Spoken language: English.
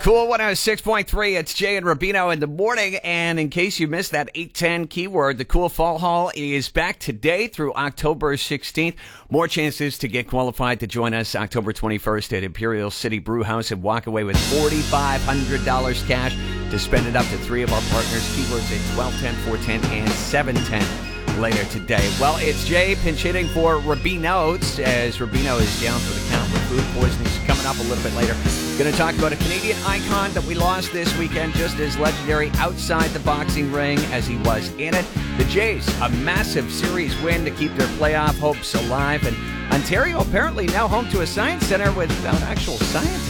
Cool 106.3. It's Jay and Rubino in the morning. And in case you missed that 810 keyword, the Cool Fall Hall is back today through October 16th. More chances to get qualified to join us October 21st at Imperial City Brew House and walk away with $4,500 cash to spend it up to three of our partners. Keywords at 1210, 410, and 710 later today. Well, it's Jay pinch hitting for Rubino as Rubino is down for the count with food poisoning. Coming up a little bit later. Going to talk about a Canadian icon that we lost this weekend, just as legendary outside the boxing ring as he was in it. The Jays, a massive series win to keep their playoff hopes alive. And Ontario apparently now home to a science center without actual scientists.